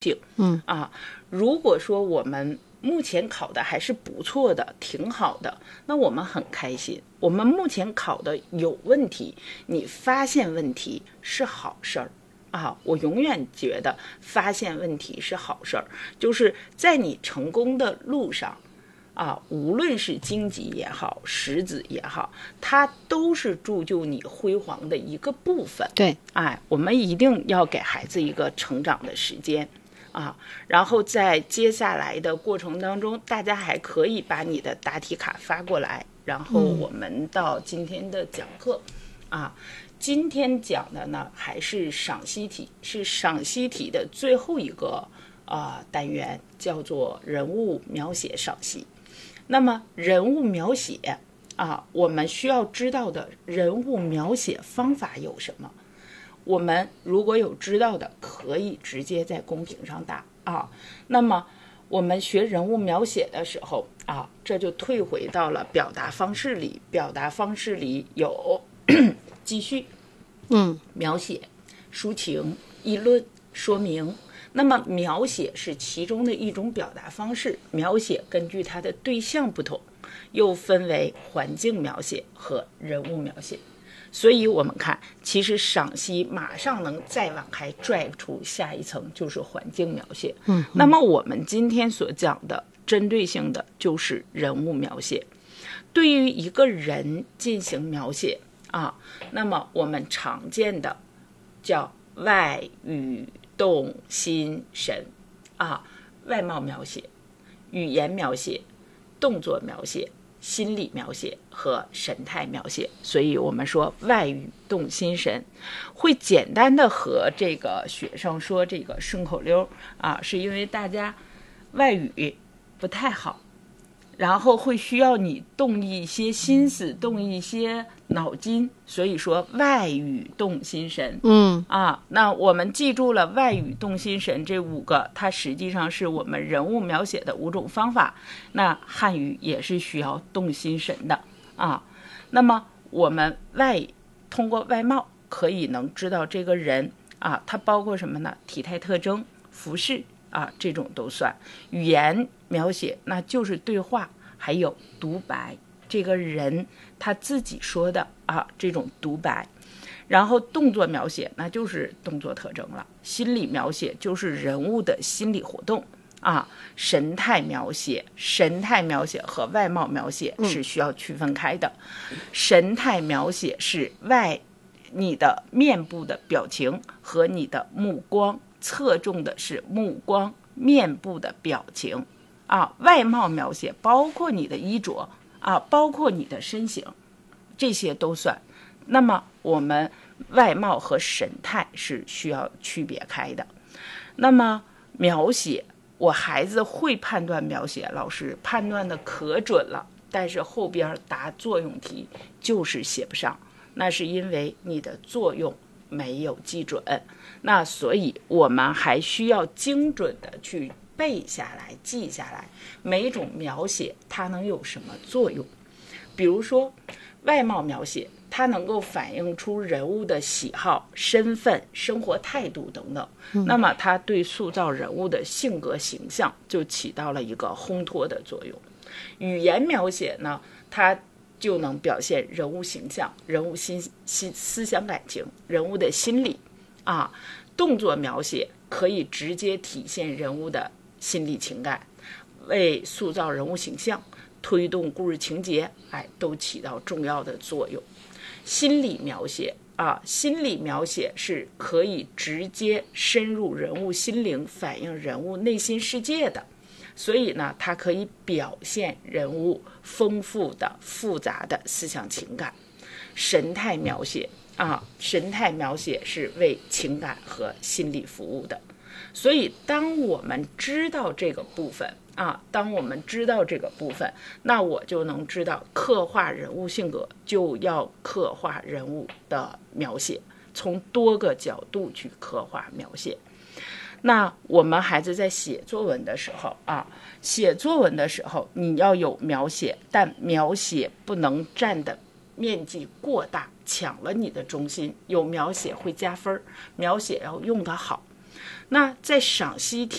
如果说我们目前考的还是不错的，挺好的，那我们很开心。我们目前考的有问题，你发现问题是好事儿我永远觉得发现问题是好事儿，就是在你成功的路上无论是荆棘也好，石子也好，它都是铸就你辉煌的一个部分。 对， 我们一定要给孩子一个成长的时间然后在接下来的过程当中，大家还可以把你的答题卡发过来，然后我们到今天的讲课今天讲的呢还是赏析题，是赏析题的最后一个单元，叫做人物描写赏析。那么人物描写我们需要知道的人物描写方法有什么？我们如果有知道的，可以直接在公屏上打那么我们学人物描写的时候这就退回到了表达方式里。表达方式里有记叙、描写、抒情、议论、说明。那么描写是其中的一种表达方式，描写根据它的对象不同，又分为环境描写和人物描写。所以我们看，其实赏析马上能再往开拽出下一层，就是环境描写。那么我们今天所讲的针对性的就是人物描写。对于一个人进行描写那么我们常见的叫外语动心神外貌描写、语言描写、动作描写、心理描写和神态描写。所以我们说外语动心神，会简单的和这个学生说这个顺口溜是因为大家外语不太好，然后会需要你动一些心思，动一些脑筋，所以说外语动心神。那我们记住了外语动心神这5个，它实际上是我们人物描写的5种方法。那汉语也是需要动心神的那么我们通过外貌可以能知道这个人它包括什么呢？体态特征、服饰这种都算。语言描写那就是对话，还有独白，这个人他自己说的这种独白。然后动作描写那就是动作特征了，心理描写就是人物的心理活动神态描写和外貌描写是需要区分开的。神态描写是你的面部的表情和你的目光，侧重的是目光、面部的表情外貌描写包括你的衣着包括你的身形，这些都算。那么我们外貌和神态是需要区别开的。那么描写，我孩子会判断描写，老师判断的可准了，但是后边答作用题就是写不上，那是因为你的作用没有记准。那所以我们还需要精准的去背下来、记下来每种描写它能有什么作用。比如说外貌描写，它能够反映出人物的喜好、身份、生活态度等等那么它对塑造人物的性格形象就起到了一个烘托的作用。语言描写呢，它就能表现人物形象、人物思想感情、人物的心理动作描写可以直接体现人物的心理情感，为塑造人物形象、推动故事情节都起到重要的作用。心理描写心理描写是可以直接深入人物心灵，反映人物内心世界的，所以呢，它可以表现人物丰富的、复杂的思想情感。神态描写神态描写是为情感和心理服务的。所以当我们知道这个部分那我就能知道刻画人物性格就要刻画人物的描写，从多个角度去刻画描写。那我们孩子在写作文的时候你要有描写，但描写不能占的面积过大，抢了你的中心。有描写会加分，描写要用得好那在赏析题